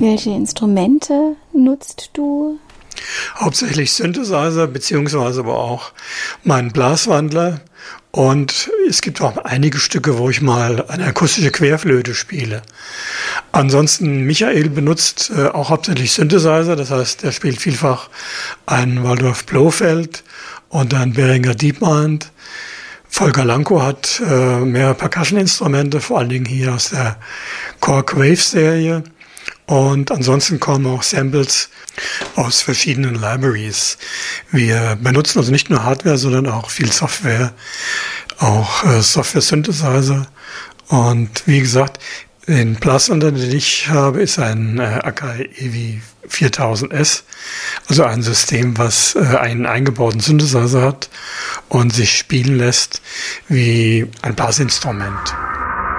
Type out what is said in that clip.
Welche Instrumente nutzt du? Hauptsächlich Synthesizer, beziehungsweise aber auch meinen Blaswandler. Und es gibt auch einige Stücke, wo ich mal eine akustische Querflöte spiele. Ansonsten, Michael benutzt auch hauptsächlich Synthesizer. Das heißt, er spielt vielfach einen Waldorf Blofeld und einen Behringer DeepMind. Volker Lanko hat mehr Percussion-Instrumente, vor allen Dingen hier aus der Korg Wave-Serie. Und ansonsten kommen auch Samples aus verschiedenen Libraries. Wir benutzen also nicht nur Hardware, sondern auch viel Software, auch Software-Synthesizer. Und wie gesagt, den Blaswandler, den ich habe, ist ein Akai EV 4000S, also ein System, was einen eingebauten Synthesizer hat und sich spielen lässt wie ein Blasinstrument.